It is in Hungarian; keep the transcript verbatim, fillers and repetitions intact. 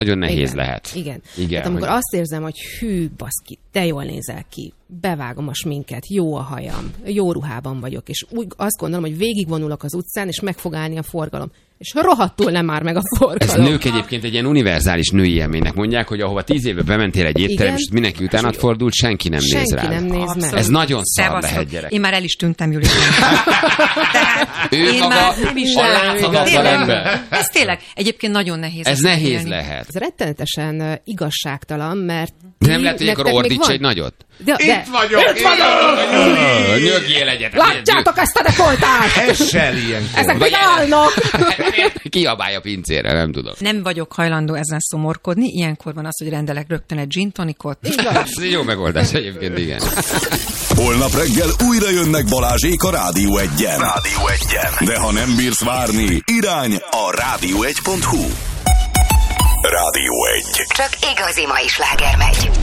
Nagyon nehéz igen, lehet. Igen. igen hát amikor hogy... azt érzem, hogy hű, baszki, de jól nézel ki, bevágom a sminket, jó a hajam, jó ruhában vagyok, és úgy azt gondolom, hogy végigvonulok az utcán, és meg fog állni a forgalom. És rohadtul nem már meg a forgalom. Ez nők egyébként egy ilyen univerzális női élménynek mondják, hogy ahova tíz éve bementél egy étterem, és mindenki utánad fordult, senki nem senki néz rá. nem néz Abszolút. meg. Ez nagyon szar Szevasztok. lehet, gyerek. Én már el is tűntem, Juli. Tehát Ő én maga már nem is a láthatatlan ember. Ez tényleg egyébként nagyon nehéz. Ez ezt nehéz megélni. lehet. Ez rettenetesen uh, igazságtalan, mert... De nem ti- lehet, hogy akkor nektek még ordíts van- egy nagyot? De, de, Itt vagyok! Itt vagyok! Nyögjél egyet! Látjátok ezt a dekoltást? Essel ilyenkor. Ezek még állnak! Kiabálj a pincére, nem tudom. Nem vagyok hajlandó ezen szomorkodni. Ilyenkor van az, hogy rendelek rögtön egy gin tonicot. Ez egy jó megoldás egyébként, igen. Holnap reggel újra jönnek Balázsék a Rádió egyen. Rádió egyen. De ha nem bírsz várni, irány a rádió egy pont hu. Rádió egy. Csak igazi mai sláger megy.